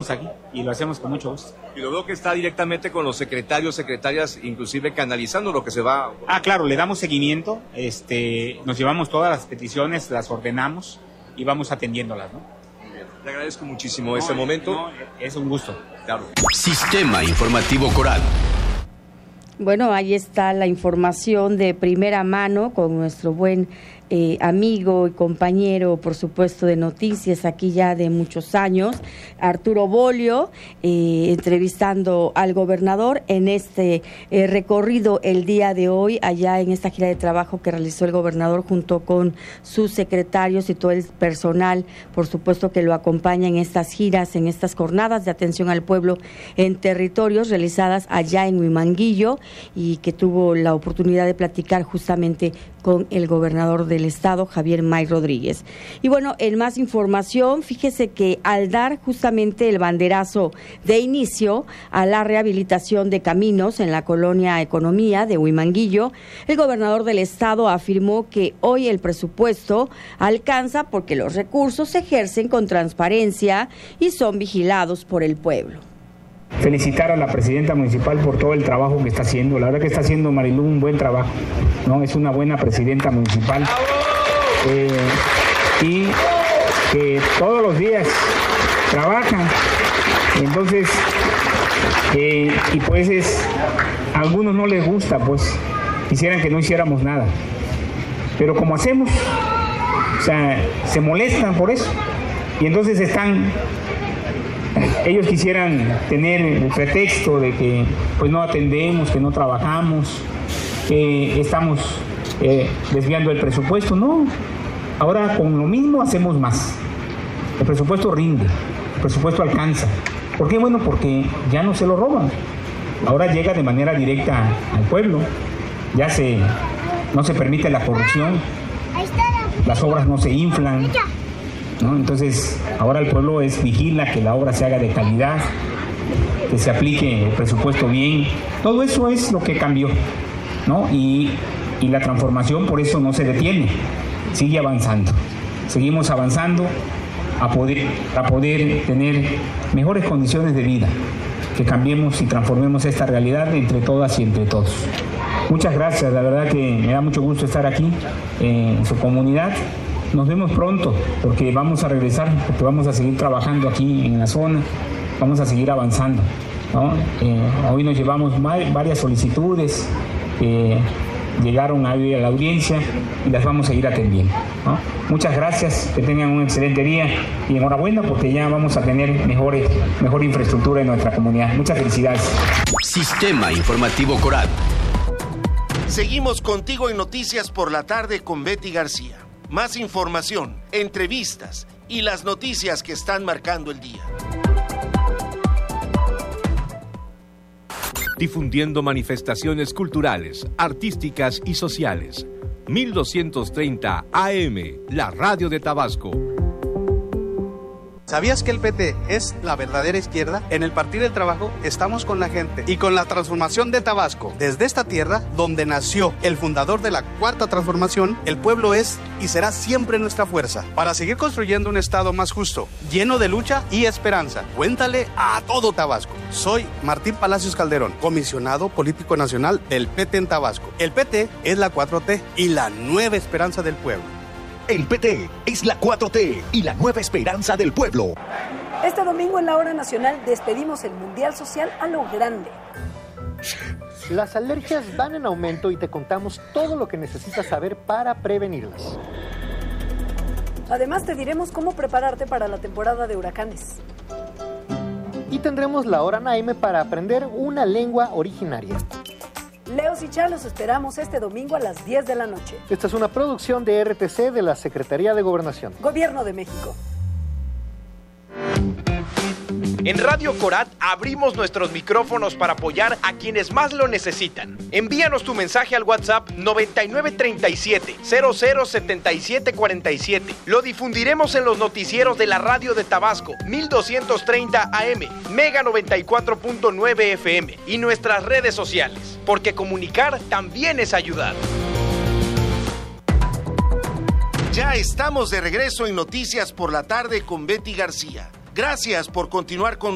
estamos aquí y lo hacemos con mucho gusto. Y lo veo que está directamente con los secretarios, secretarias, inclusive canalizando lo que se va... Claro, le damos seguimiento, nos llevamos todas las peticiones, las ordenamos y vamos atendiéndolas, ¿no? Le agradezco muchísimo ese momento. Es un gusto. Claro. Sistema Informativo Coral. Bueno, ahí está la información de primera mano con nuestro buen amigo y compañero, por supuesto, de noticias aquí ya de muchos años, Arturo Bolio, entrevistando al gobernador en este recorrido el día de hoy, allá en esta gira de trabajo que realizó el gobernador junto con sus secretarios y todo el personal, por supuesto, que lo acompaña en estas giras, en estas jornadas de atención al pueblo en territorios realizadas allá en Huimanguillo, y que tuvo la oportunidad de platicar justamente con el gobernador del estado, Javier May Rodríguez. Y bueno, en más información, fíjese que al dar justamente el banderazo de inicio a la rehabilitación de caminos en la colonia Economía de Huimanguillo, el gobernador del estado afirmó que hoy el presupuesto alcanza porque los recursos se ejercen con transparencia y son vigilados por el pueblo. Felicitar a la presidenta municipal por todo el trabajo que está haciendo. La verdad que está haciendo Marilú un buen trabajo, ¿no? Es una buena presidenta municipal y que todos los días trabaja. Entonces, y pues a algunos no les gusta, pues quisieran que no hiciéramos nada. Pero como hacemos, o sea, se molestan por eso. Y entonces ellos quisieran tener el pretexto de que pues no atendemos, que no trabajamos, que estamos desviando el presupuesto. No, ahora con lo mismo hacemos más. El presupuesto rinde, el presupuesto alcanza. ¿Por qué? Bueno, porque ya no se lo roban. Ahora llega de manera directa al pueblo. No se permite la corrupción, las obras no se inflan, ¿no? Entonces, ahora el pueblo vigila que la obra se haga de calidad, que se aplique el presupuesto bien. Todo eso es lo que cambió, ¿no? Y la transformación por eso no se detiene, sigue avanzando. Seguimos avanzando a poder tener mejores condiciones de vida, que cambiemos y transformemos esta realidad entre todas y entre todos. Muchas gracias, la verdad que me da mucho gusto estar aquí en su comunidad. Nos vemos pronto, porque vamos a regresar, porque vamos a seguir trabajando aquí en la zona, vamos a seguir avanzando, ¿no? Hoy nos llevamos varias solicitudes que llegaron a la audiencia y las vamos a ir atendiendo, ¿no? Muchas gracias, que tengan un excelente día y enhorabuena porque ya vamos a tener mejor infraestructura en nuestra comunidad. Muchas felicidades. Sistema Informativo Coral. Seguimos contigo en Noticias por la Tarde con Betty García. Más información, entrevistas y las noticias que están marcando el día. Difundiendo manifestaciones culturales, artísticas y sociales. 1230 AM, la radio de Tabasco. ¿Sabías que el PT es la verdadera izquierda? En el Partido del Trabajo estamos con la gente y con la transformación de Tabasco. Desde esta tierra, donde nació el fundador de la Cuarta Transformación, el pueblo es y será siempre nuestra fuerza para seguir construyendo un Estado más justo, lleno de lucha y esperanza. Cuéntale a todo Tabasco. Soy Martín Palacios Calderón, comisionado político nacional del PT en Tabasco. El PT es la 4T y la nueva esperanza del pueblo. El PT es la 4T y la nueva esperanza del pueblo. Este domingo en la hora nacional despedimos el Mundial Social a lo grande. Las alergias van en aumento y te contamos todo lo que necesitas saber para prevenirlas. Además te diremos cómo prepararte para la temporada de huracanes. Y tendremos la hora Naime para aprender una lengua originaria. Leos y Chá los esperamos este domingo a las 10 de la noche. Esta es una producción de RTC de la Secretaría de Gobernación. Gobierno de México. En Radio Corat abrimos nuestros micrófonos para apoyar a quienes más lo necesitan. Envíanos tu mensaje al WhatsApp 9937-007747. Lo difundiremos en los noticieros de la radio de Tabasco, 1230 AM, Mega 94.9 FM y nuestras redes sociales, porque comunicar también es ayudar. Ya estamos de regreso en Noticias por la Tarde con Betty García. Gracias por continuar con